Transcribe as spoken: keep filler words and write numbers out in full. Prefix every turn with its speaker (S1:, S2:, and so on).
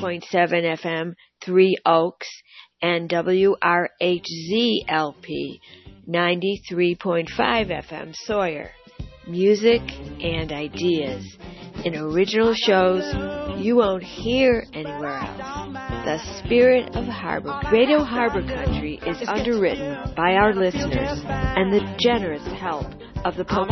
S1: point seven F M, Three Oaks, and W R H Z L P, ninety-three point five F M, Sawyer. Music and ideas in original shows you won't hear anywhere else. The Spirit of Harbor. Radio Harbor Country is underwritten by our listeners and the generous help of the